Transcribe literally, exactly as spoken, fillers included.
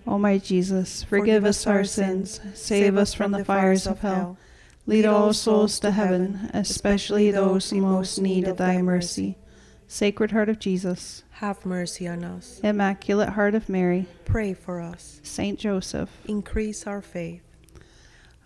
O my Jesus, forgive us our sins, save us from the fires of hell. Lead all souls to heaven, especially those who most need of thy mercy. Sacred Heart of Jesus, have mercy on us. Immaculate Heart of Mary, Pray for us. Saint Joseph, Increase our faith.